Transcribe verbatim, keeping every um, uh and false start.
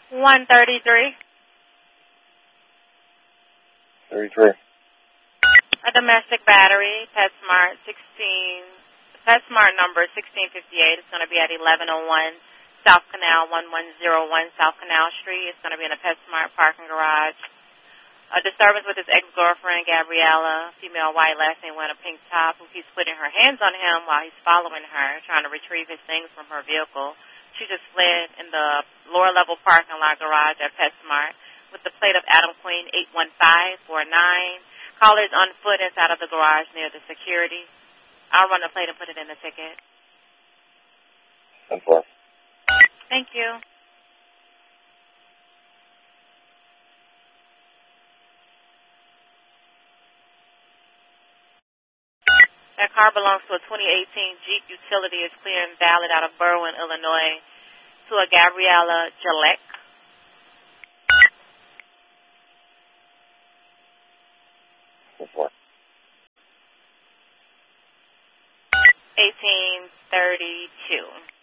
one thirty-three. thirty-three. A domestic battery, PetSmart sixteen, PetSmart number sixteen fifty-eight. It's going to be at eleven oh one South Canal, one one zero one South Canal Street. It's going to be in a PetSmart parking garage. A disturbance with his ex-girlfriend, Gabriella, female white, last name went a pink top, who keeps putting her hands on him while he's following her, trying to retrieve his things from her vehicle. She just fled in the lower-level parking lot garage at PetSmart with the plate of Adam Queen eight one five four nine. Callers on foot inside of the garage near the security. I'll run the plate and put it in the ticket. ten four. Thank you. That car belongs to a twenty eighteen Jeep Utility. It's clear and valid out of Berwyn, Illinois, to a Gabriella Jalek. ten four. eighteen thirty-two.